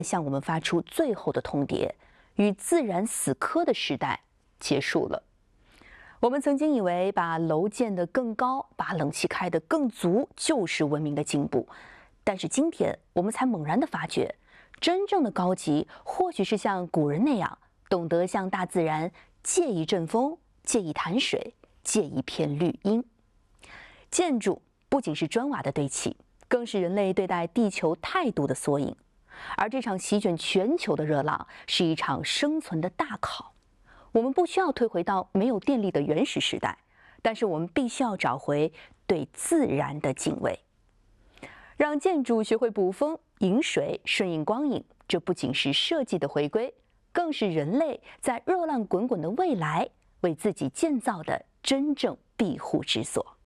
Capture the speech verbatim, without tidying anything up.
向我们发出最后的通牒：与自然死磕的时代结束了。我们曾经以为把楼建得更高，把冷气开得更足，就是文明的进步。但是今天，我们才猛然地发觉，真正的高级，或许是像古人那样，懂得向大自然借一阵风，借一潭水，借一片绿荫。建筑不仅是砖瓦的堆砌，更是人类对待地球态度的缩影。而这场席卷全球的热浪，是一场生存的大考。我们不需要退回到没有电力的原始时代，但是我们必须要找回对自然的敬畏。让建筑学会捕风迎水，顺应光影，这不仅是设计的回归，更是人类在热浪滚滚的未来为自己建造的真正庇护之所。